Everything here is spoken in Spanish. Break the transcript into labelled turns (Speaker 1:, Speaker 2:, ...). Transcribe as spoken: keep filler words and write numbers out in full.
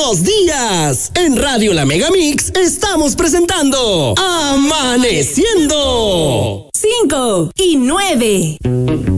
Speaker 1: Buenos días. En Radio La Megamix estamos presentando Amaneciendo.
Speaker 2: Cinco y nueve.